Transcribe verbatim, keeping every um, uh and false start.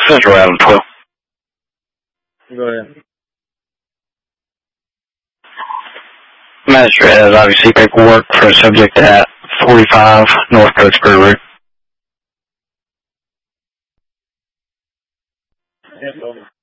Central Island twelve. Go ahead. Magistrate has obviously paperwork for a subject at forty-five North Cokesbury Road. Yes, over.